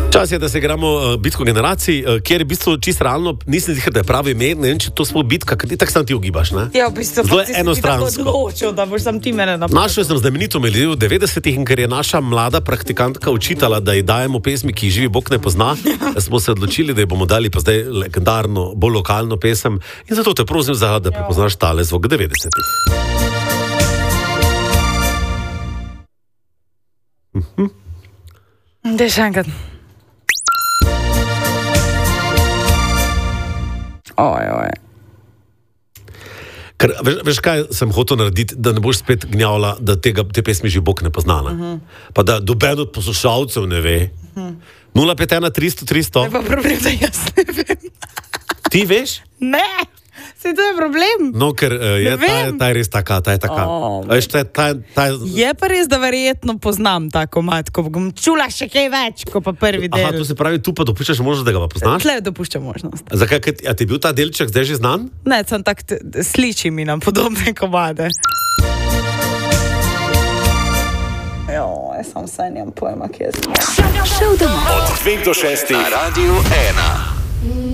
Čas je, da se igramo bitko generacij, kjer je v bistvu čisto realno, nisem ziher, da je pravi ime, ne vem, če to smo bitka, ker ti tak sam ti ugibaš, ne? Ja, v bistvu zelo enostransko. Odločil, da boš sam ti mene napadel. Našel sem znamenito melodijo v 90-ih in ker je naša mlada praktikantka učitala, da ji dajemo pesmi, ki jih živi Bog ne pozna, smo se odločili, da ji bomo dali pa zdaj legendarno, bolj lokalno pesem in zato te prosim za, da prepoznaš tale zvok 90-ih. Daj še enkrat. Oj. Ker, veš kaj sem hotel narediti, da ne boš spet gnjavila, da te pesmi že Bog ne pozna. Pa da doben od poslušalcev ne ve. 051 300 300. Je pa problem, da jaz ne vem. Ti veš? Ne, se to je problem. No, ker je ta je res taka, ta je taka. Veš, Je pa res, da verjetno poznam ta komad, ko bom čula še kaj več, ko pa prvi del. Aha, to se pravi, tu pa dopuščaš možnost, da ga pa poznaš? Tle dopuščam možnost. Zakaj, a ti je bil ta delček zdaj že znan? Ne, sem tak, sliči mi na podobne komade. Jaz sam sanjam pojma, kje sem. Od 2 do 6 na Radiu 1.